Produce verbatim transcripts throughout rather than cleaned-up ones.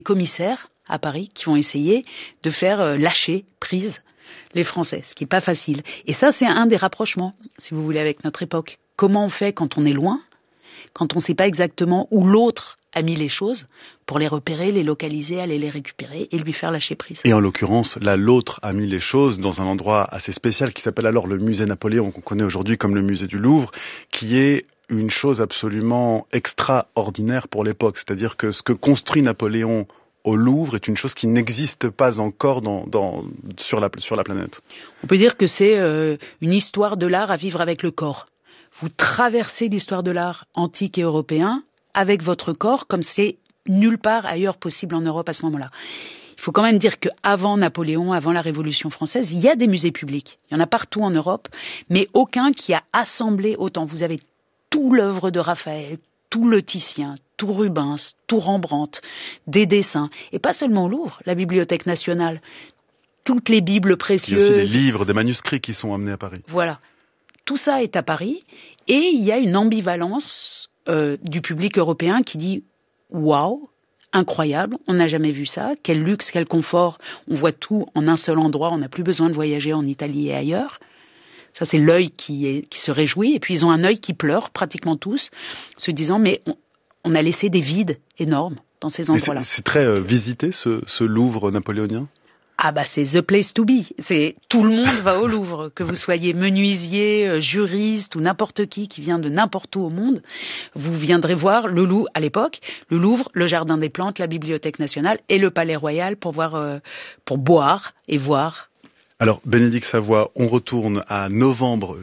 commissaires à Paris qui vont essayer de faire euh, lâcher prise les Français, ce qui n'est pas facile. Et ça, c'est un des rapprochements, si vous voulez, avec notre époque. Comment on fait quand on est loin, quand on ne sait pas exactement où l'autre a mis les choses, pour les repérer, les localiser, aller les récupérer et lui faire lâcher prise. Et en l'occurrence, là, l'autre a mis les choses dans un endroit assez spécial qui s'appelle alors le musée Napoléon, qu'on connaît aujourd'hui comme le musée du Louvre, qui est une chose absolument extraordinaire pour l'époque. C'est-à-dire que ce que construit Napoléon au Louvre est une chose qui n'existe pas encore dans, dans, sur, la, sur la planète. On peut dire que c'est euh, une histoire de l'art à vivre avec le corps. Vous traversez l'histoire de l'art antique et européen avec votre corps, comme c'est nulle part ailleurs possible en Europe à ce moment-là. Il faut quand même dire qu'avant Napoléon, avant la Révolution française, il y a des musées publics. Il y en a partout en Europe, mais aucun qui a assemblé autant. Vous avez tout l'œuvre de Raphaël, tout le Titien, tout Rubens, tout Rembrandt, des dessins. Et pas seulement au Louvre, la Bibliothèque nationale, toutes les Bibles précieuses. Il y a aussi des livres, des manuscrits qui sont amenés à Paris. Voilà. Tout ça est à Paris. Et il y a une ambivalence euh, du public européen qui dit « Waouh, incroyable, on n'a jamais vu ça, quel luxe, quel confort, on voit tout en un seul endroit, on n'a plus besoin de voyager en Italie et ailleurs ». Ça, c'est l'œil qui, est, qui se réjouit. Et puis, ils ont un œil qui pleure, pratiquement tous, se disant « Mais on, on a laissé des vides énormes dans ces endroits-là ». C'est, c'est très euh, visité, ce, ce Louvre napoléonien ? Ah bah c'est the place to be. C'est tout le monde va au Louvre, que vous soyez menuisier, juriste ou n'importe qui qui vient de n'importe où au monde, vous viendrez voir le Louvre à l'époque, le Louvre, le Jardin des Plantes, la Bibliothèque nationale et le Palais Royal pour voir, euh, pour boire et voir. Alors Bénédicte Savoie, on retourne à novembre,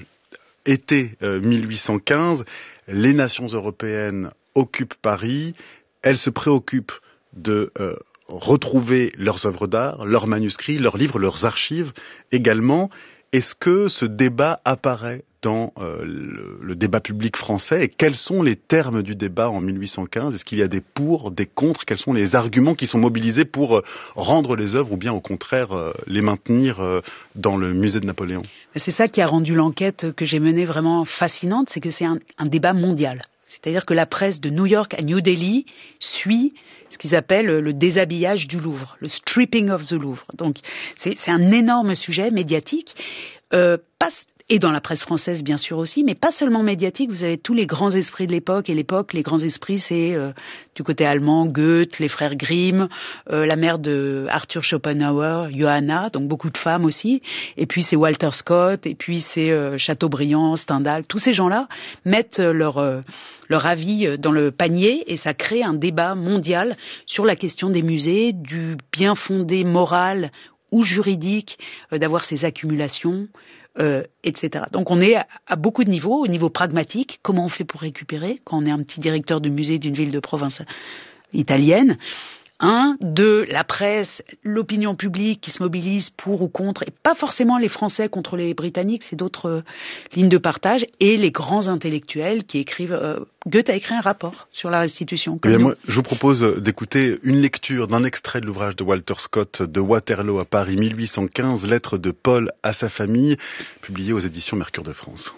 été euh, mille huit cent quinze. Les nations européennes occupent Paris. Elles se préoccupent de euh, retrouver leurs œuvres d'art, leurs manuscrits, leurs livres, leurs archives également. Est-ce que ce débat apparaît dans euh, le, le débat public français et quels sont les termes du débat en mille huit cent quinze ? Est-ce qu'il y a des pour, des contre ? Quels sont les arguments qui sont mobilisés pour euh, rendre les œuvres ou bien au contraire euh, les maintenir euh, dans le musée de Napoléon ? C'est ça qui a rendu l'enquête que j'ai menée vraiment fascinante, c'est que c'est un, un débat mondial. C'est-à-dire que la presse de New York à New Delhi suit ce qu'ils appellent le déshabillage du Louvre, le stripping of the Louvre. Donc c'est, c'est un énorme sujet médiatique, euh, pas, et dans la presse française bien sûr aussi, mais pas seulement médiatique. Vous avez tous les grands esprits de l'époque, et l'époque, les grands esprits, c'est euh, du côté allemand, Goethe, les frères Grimm, euh, la mère de Arthur Schopenhauer, Johanna, donc beaucoup de femmes aussi, et puis c'est Walter Scott, et puis c'est euh, Chateaubriand, Stendhal. Tous ces gens-là mettent leur euh, leur avis dans le panier et ça crée un débat mondial sur la question des musées, du bien fondé moral ou juridique euh, d'avoir ces accumulations, euh, et cetera. Donc on est à, à beaucoup de niveaux, au niveau pragmatique, comment on fait pour récupérer quand on est un petit directeur de musée d'une ville de province italienne. Un, deux, la presse, l'opinion publique qui se mobilise pour ou contre, et pas forcément les Français contre les Britanniques, c'est d'autres euh, lignes de partage, et les grands intellectuels qui écrivent. Euh, Goethe a écrit un rapport sur la restitution. Eh bien, moi, je vous propose d'écouter une lecture d'un extrait de l'ouvrage de Walter Scott, de Waterloo à Paris, mille huit cent quinze, lettres de Paul à sa famille, publié aux éditions Mercure de France.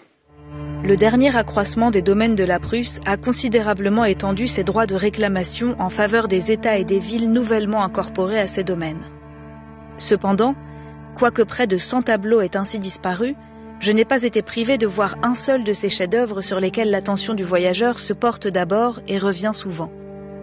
Le dernier accroissement des domaines de la Prusse a considérablement étendu ses droits de réclamation en faveur des États et des villes nouvellement incorporés à ces domaines. Cependant, quoique près de cent tableaux aient ainsi disparu, je n'ai pas été privé de voir un seul de ces chefs-d'œuvre sur lesquels l'attention du voyageur se porte d'abord et revient souvent.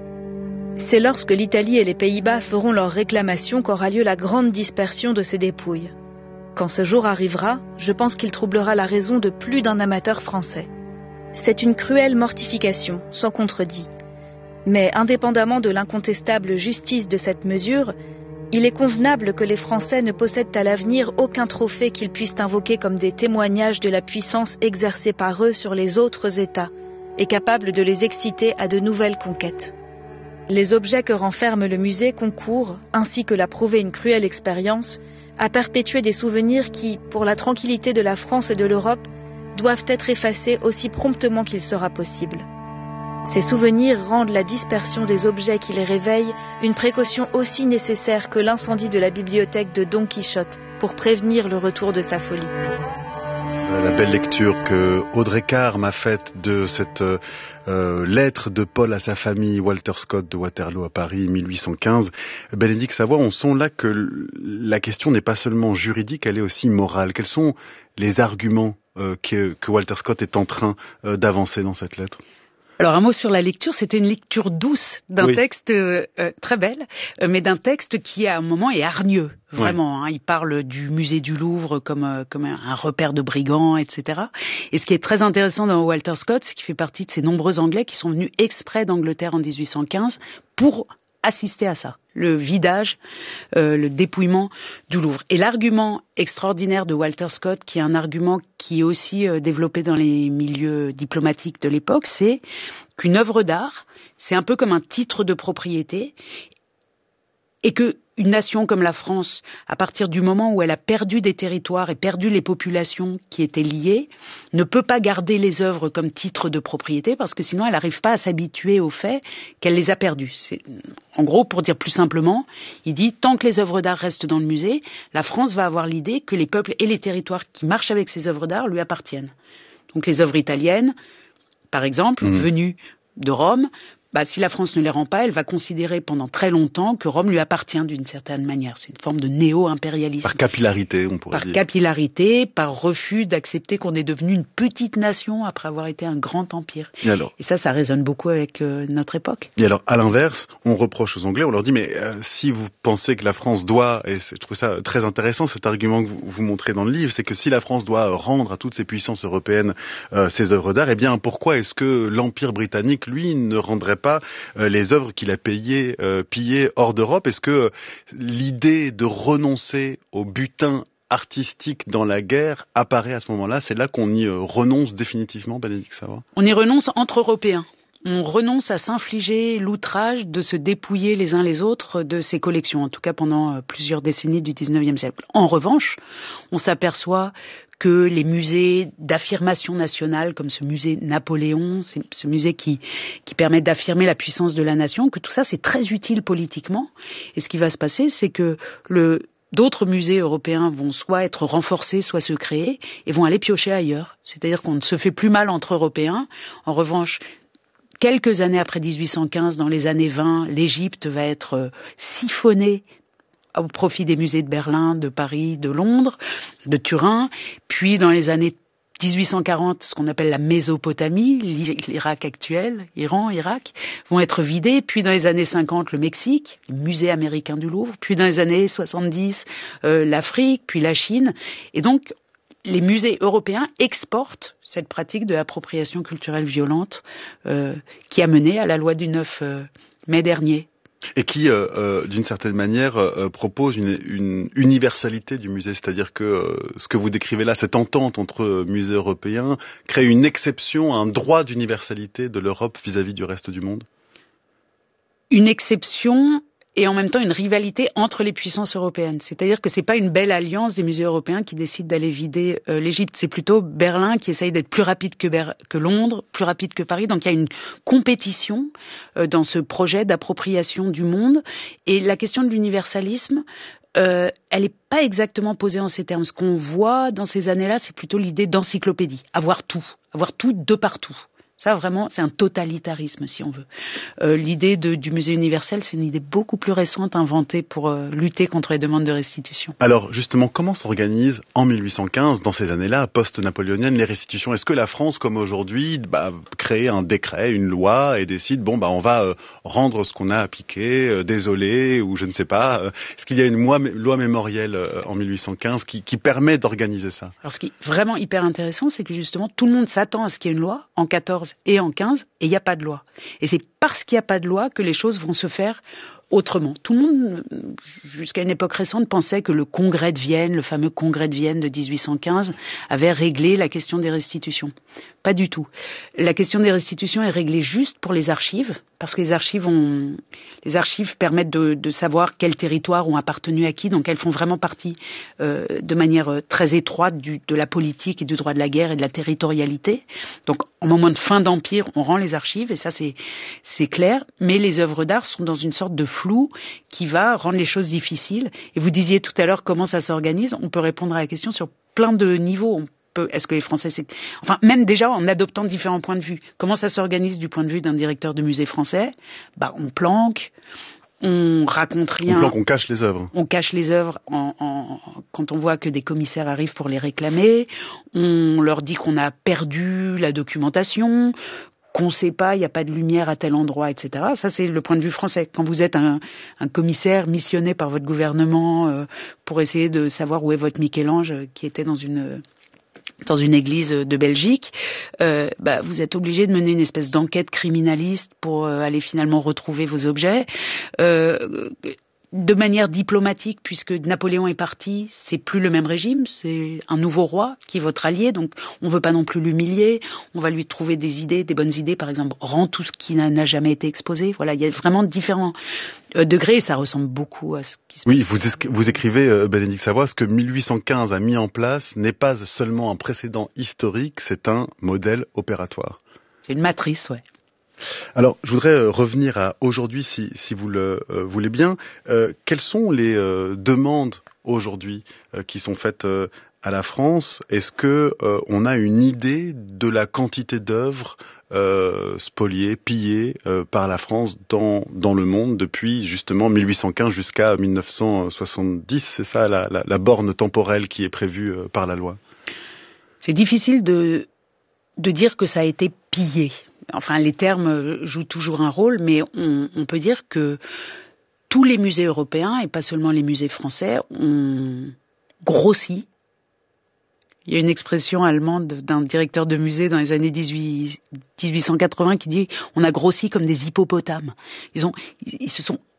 C'est lorsque l'Italie et les Pays-Bas feront leur réclamation qu'aura lieu la grande dispersion de ces dépouilles. Quand ce jour arrivera, je pense qu'il troublera la raison de plus d'un amateur français. C'est une cruelle mortification, sans contredit. Mais indépendamment de l'incontestable justice de cette mesure, il est convenable que les Français ne possèdent à l'avenir aucun trophée qu'ils puissent invoquer comme des témoignages de la puissance exercée par eux sur les autres États et capables de les exciter à de nouvelles conquêtes. Les objets que renferme le musée concourent, ainsi que l'a prouvé une cruelle expérience, à perpétuer des souvenirs qui, pour la tranquillité de la France et de l'Europe, doivent être effacés aussi promptement qu'il sera possible. Ces souvenirs rendent la dispersion des objets qui les réveillent une précaution aussi nécessaire que l'incendie de la bibliothèque de Don Quichotte pour prévenir le retour de sa folie. La belle lecture que Audrey Carr m'a faite de cette euh, lettre de Paul à sa famille, Walter Scott de Waterloo à Paris, mille huit cent quinze. Bénédicte Savoie, on sent là que la question n'est pas seulement juridique, elle est aussi morale. Quels sont les arguments euh, que, que Walter Scott est en train euh, d'avancer dans cette lettre ? Alors un mot sur la lecture, c'était une lecture douce d'un oui. texte euh, très belle, euh, mais d'un texte qui à un moment est hargneux, vraiment. Oui. Hein, il parle du musée du Louvre comme euh, comme un, un repère de brigands, et cetera. Et ce qui est très intéressant dans Walter Scott, c'est qu'il fait partie de ces nombreux Anglais qui sont venus exprès d'Angleterre en dix-huit cent quinze pour assister à ça, le vidage, euh, le dépouillement du Louvre. Et l'argument extraordinaire de Walter Scott, qui est un argument qui est aussi euh, développé dans les milieux diplomatiques de l'époque, c'est qu'une œuvre d'art, c'est un peu comme un titre de propriété, et que une nation comme la France, à partir du moment où elle a perdu des territoires et perdu les populations qui étaient liées, ne peut pas garder les œuvres comme titre de propriété parce que sinon elle n'arrive pas à s'habituer au fait qu'elle les a perdues. C'est, en gros, pour dire plus simplement, il dit tant que les œuvres d'art restent dans le musée, la France va avoir l'idée que les peuples et les territoires qui marchent avec ces œuvres d'art lui appartiennent. Donc les œuvres italiennes, par exemple, mmh. venues de Rome, bah, si la France ne les rend pas, elle va considérer pendant très longtemps que Rome lui appartient d'une certaine manière. C'est une forme de néo-impérialisme. Par capillarité, on pourrait par dire. Par capillarité, par refus d'accepter qu'on est devenu une petite nation après avoir été un grand empire. Et, alors, et ça, ça résonne beaucoup avec euh, notre époque. Et alors, à l'inverse, on reproche aux Anglais, on leur dit, mais euh, si vous pensez que la France doit, et je trouve ça très intéressant, cet argument que vous, vous montrez dans le livre, c'est que si la France doit rendre à toutes ces puissances européennes euh, ses œuvres d'art, eh bien, pourquoi est-ce que l'Empire britannique, lui, ne rendrait pas euh, les œuvres qu'il a payées, euh, pillées hors d'Europe? Est-ce que euh, l'idée de renoncer au butin artistique dans la guerre apparaît à ce moment-là? C'est là qu'on y euh, renonce définitivement, Bénédicte Savoie? On y renonce entre Européens. On renonce à s'infliger l'outrage de se dépouiller les uns les autres de ces collections, en tout cas pendant plusieurs décennies du dix-neuvième siècle. En revanche, on s'aperçoit que les musées d'affirmation nationale, comme ce musée Napoléon, ce musée qui, qui permet d'affirmer la puissance de la nation, que tout ça c'est très utile politiquement. Et ce qui va se passer, c'est que le d'autres musées européens vont soit être renforcés, soit se créer, et vont aller piocher ailleurs. C'est-à-dire qu'on ne se fait plus mal entre Européens. En revanche, quelques années après dix-huit cent quinze, dans les années vingt, l'Égypte va être siphonnée au profit des musées de Berlin, de Paris, de Londres, de Turin. Puis dans les années dix-huit cent quarante, ce qu'on appelle la Mésopotamie, l'Irak actuel, Iran, Irak, vont être vidés. Puis dans les années cinquante, le Mexique, le musée américain du Louvre. Puis dans les années soixante-dix, euh, l'Afrique, puis la Chine. Et donc, les musées européens exportent cette pratique de l'appropriation culturelle violente euh, qui a mené à la loi du neuf mai dernier. Et qui, euh, euh, d'une certaine manière, euh, propose une, une universalité du musée, c'est-à-dire que euh, ce que vous décrivez là, cette entente entre musées européens, crée une exception, un droit d'universalité de l'Europe vis-à-vis du reste du monde? Une exception et en même temps une rivalité entre les puissances européennes. C'est-à-dire que c'est pas une belle alliance des musées européens qui décident d'aller vider euh, l'Égypte. C'est plutôt Berlin qui essaye d'être plus rapide que, Ber- que Londres, plus rapide que Paris. Donc il y a une compétition euh, dans ce projet d'appropriation du monde. Et la question de l'universalisme, euh, elle n'est pas exactement posée en ces termes. Ce qu'on voit dans ces années-là, c'est plutôt l'idée d'encyclopédie. Avoir tout. Avoir tout de partout. Ça, vraiment, c'est un totalitarisme, si on veut. Euh, l'idée de, du musée universel, c'est une idée beaucoup plus récente, inventée pour euh, lutter contre les demandes de restitution. Alors, justement, comment s'organisent en mille huit cent quinze, dans ces années-là, post-napoléoniennes, les restitutions? Est-ce que la France, comme aujourd'hui, bah, crée un décret, une loi, et décide, bon, bah, on va euh, rendre ce qu'on a appliqué, euh, désolé, ou je ne sais pas. Euh, est-ce qu'il y a une loi, loi mémorielle euh, en mille huit cent quinze qui, qui permet d'organiser ça? Alors, ce qui est vraiment hyper intéressant, c'est que justement, tout le monde s'attend à ce qu'il y ait une loi en quatorze et en quinze, et il n'y a pas de loi. Et c'est parce qu'il n'y a pas de loi que les choses vont se faire autrement. Tout le monde, jusqu'à une époque récente, pensait que le congrès de Vienne, le fameux congrès de Vienne de dix-huit cent quinze, avait réglé la question des restitutions. Pas du tout. La question des restitutions est réglée juste pour les archives, parce que les archives ont, les archives permettent de, de savoir quels territoires ont appartenu à qui, donc elles font vraiment partie euh, de manière très étroite du, de la politique et du droit de la guerre et de la territorialité. Donc, au moment de fin d'empire, on rend les archives, et ça c'est, c'est clair, mais les œuvres d'art sont dans une sorte de flou qui va rendre les choses difficiles. Et vous disiez tout à l'heure comment ça s'organise. On peut répondre à la question sur plein de niveaux. On Est-ce que les Français, c'est... Enfin, même déjà en adoptant différents points de vue. Comment ça s'organise du point de vue d'un directeur de musée français ? Bah, on planque, on raconte rien. On planque, on cache les œuvres. On cache les œuvres en, en, quand on voit que des commissaires arrivent pour les réclamer. On leur dit qu'on a perdu la documentation, qu'on ne sait pas, il n'y a pas de lumière à tel endroit, et cetera. Ça, c'est le point de vue français. Quand vous êtes un, un commissaire missionné par votre gouvernement euh, pour essayer de savoir où est votre Michel-Ange, qui était dans une... dans une église de Belgique, euh, bah, vous êtes obligé de mener une espèce d'enquête criminaliste pour euh, aller finalement retrouver vos objets. Euh, de manière diplomatique, puisque Napoléon est parti, c'est plus le même régime, c'est un nouveau roi qui est votre allié, donc on veut pas non plus l'humilier, on va lui trouver des idées, des bonnes idées, par exemple, rend tout ce qui n'a, n'a jamais été exposé. Voilà, il y a vraiment différents euh, degrés, et ça ressemble beaucoup à ce qui se oui, passe. Oui, vous, vous écrivez, euh, Bénédicte Savoie, ce que mille huit cent quinze a mis en place n'est pas seulement un précédent historique, c'est un modèle opératoire. C'est une matrice, ouais. Alors, je voudrais euh, revenir à aujourd'hui, si, si vous le euh, voulez bien. Euh, quelles sont les euh, demandes aujourd'hui euh, qui sont faites euh, à la France ? Est-ce que euh, on a une idée de la quantité d'œuvres euh, spoliées, pillées euh, par la France dans dans le monde depuis justement mille huit cent quinze jusqu'à mille neuf cent soixante-dix ? C'est ça la, la, la borne temporelle qui est prévue euh, par la loi ? C'est difficile de de dire que ça a été pillé. Enfin, les termes jouent toujours un rôle, mais on, on peut dire que tous les musées européens, et pas seulement les musées français, ont grossi. Il y a une expression allemande d'un directeur de musée dans les années dix-huit cent quatre-vingts qui dit « on a grossi comme des hippopotames ». Ils ont, ils se sont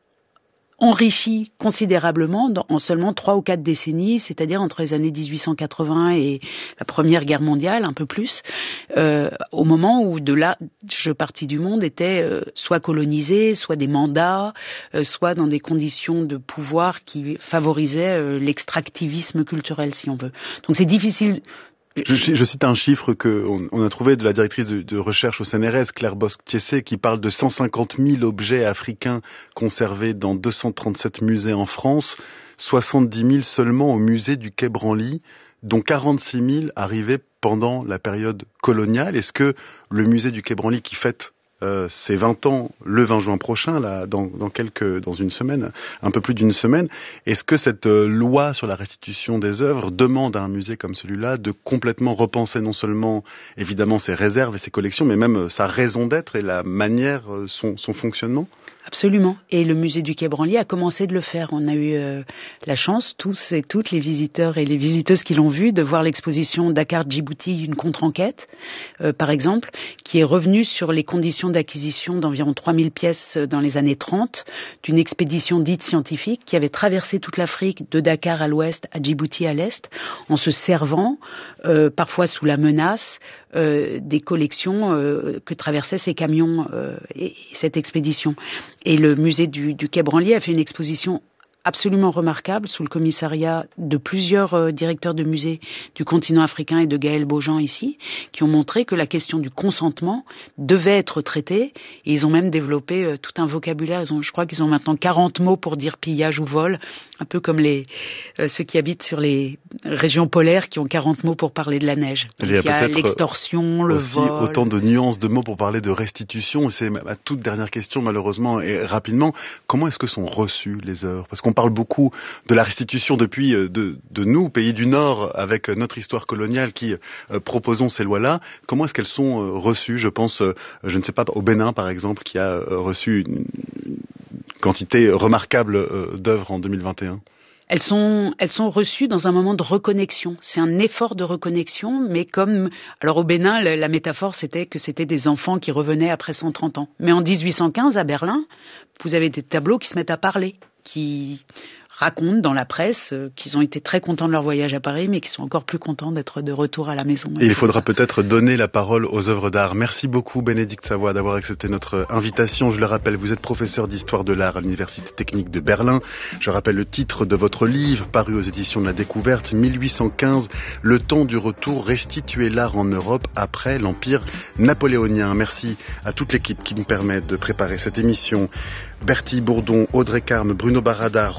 enrichi considérablement dans, en seulement trois ou quatre décennies, c'est-à-dire entre les années dix-huit cent quatre-vingts et la Première Guerre mondiale, un peu plus, euh, au moment où de larges parties du monde étaient euh, soit colonisées, soit des mandats, euh, soit dans des conditions de pouvoir qui favorisaient euh, l'extractivisme culturel, si on veut. Donc c'est difficile... Je, je cite un chiffre qu'on on a trouvé de la directrice de, de recherche au C N R S, Claire Bosc-Thiessé, qui parle de cent cinquante mille objets africains conservés dans deux cent trente-sept musées en France, soixante-dix mille seulement au musée du Quai Branly, dont quarante-six mille arrivés pendant la période coloniale. Est-ce que le musée du Quai Branly, qui fête Euh, c'est vingt ans le vingt juin prochain, là, dans, dans quelques, dans une semaine, un peu plus d'une semaine. Est-ce que cette euh, loi sur la restitution des œuvres demande à un musée comme celui-là de complètement repenser non seulement, évidemment, ses réserves et ses collections, mais même euh, sa raison d'être et la manière, euh, son, son fonctionnement ? Absolument. Et le musée du Quai Branly a commencé de le faire. On a eu euh, la chance, tous et toutes les visiteurs et les visiteuses qui l'ont vu, de voir l'exposition Dakar-Djibouti, une contre-enquête, euh, par exemple, qui est revenue sur les conditions d'acquisition d'environ trois mille pièces dans les années trente, d'une expédition dite scientifique qui avait traversé toute l'Afrique, de Dakar à l'ouest, à Djibouti à l'est, en se servant, euh, parfois sous la menace, euh, des collections euh, que traversaient ces camions euh, et, et cette expédition. Et le musée du, du Quai Branly a fait une exposition absolument remarquable sous le commissariat de plusieurs euh, directeurs de musées du continent africain et de Gaël Beaujean ici, qui ont montré que la question du consentement devait être traitée, et ils ont même développé euh, tout un vocabulaire. Ils ont, je crois qu'ils ont maintenant quarante mots pour dire pillage ou vol, un peu comme les euh, ceux qui habitent sur les régions polaires qui ont quarante mots pour parler de la neige. Donc, il y a, il y a l'extorsion, le aussi vol. Autant de nuances de mots pour parler de restitution. C'est ma toute dernière question, malheureusement, et rapidement. Comment est-ce que sont reçues les œuvres ? Parce qu'on parle beaucoup de la restitution depuis de, de nous, pays du Nord, avec notre histoire coloniale qui euh, proposons ces lois-là. Comment est-ce qu'elles sont euh, reçues ? Je pense, euh, je ne sais pas, au Bénin, par exemple, qui a euh, reçu une, une quantité remarquable euh, d'œuvres en deux mille vingt et un. Elles sont, elles sont reçues dans un moment de reconnexion. C'est un effort de reconnexion, mais comme... Alors au Bénin, la, la métaphore, c'était que c'était des enfants qui revenaient après cent trente ans. Mais en dix-huit cent quinze, à Berlin, vous avez des tableaux qui se mettent à parler, qui racontent dans la presse euh, qu'ils ont été très contents de leur voyage à Paris, mais qu'ils sont encore plus contents d'être de retour à la maison. Et il faudra peut-être donner la parole aux œuvres d'art. Merci beaucoup, Bénédicte Savoie, d'avoir accepté notre invitation. Je le rappelle, vous êtes professeur d'histoire de l'art à l'Université technique de Berlin. Je rappelle le titre de votre livre, paru aux éditions de la Découverte, mille huit cent quinze, Le temps du retour, restituer l'art en Europe après l'Empire napoléonien. Merci à toute l'équipe qui nous permet de préparer cette émission. Bertie Bourdon, Audrey Carme, Bruno Barada, Rodi Eken,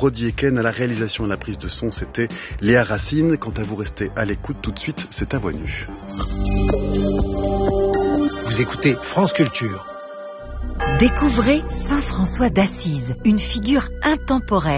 européenne à la réalisation et à la prise de son, c'était Léa Racine. Quant à vous, restez à l'écoute tout de suite, c'est à voix nue. Vous écoutez France Culture. Découvrez Saint François d'Assise, une figure intemporelle.